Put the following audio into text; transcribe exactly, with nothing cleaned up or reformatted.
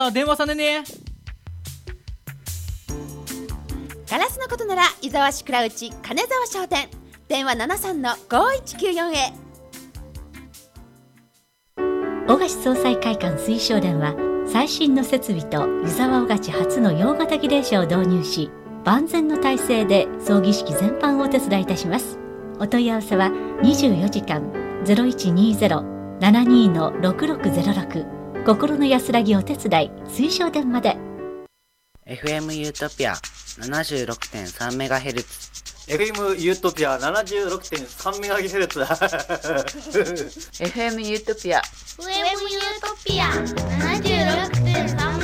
電話さねね。 ガラスのことなら伊沢市倉内金沢商店、電話ななさんのごいちきゅうよんへ。 小菓子総裁会館推奨電は最新の設備と湯沢小菓子初の洋型儀礼車を導入し、万全の体制で葬儀式全般をお手伝いいたします。お問い合わせはにじゅうよじかん ゼロいちにゼロ ななに ろくろくゼロろく、心の安らぎお手伝い推奨電まで。 エフエム ユートピア ななじゅうろくてんさんメガヘルツ、 エフエム ユートピア ななじゅうろくてんさんメガヘルツエフエム ユートピアエフエム ユートピア ななじゅうろく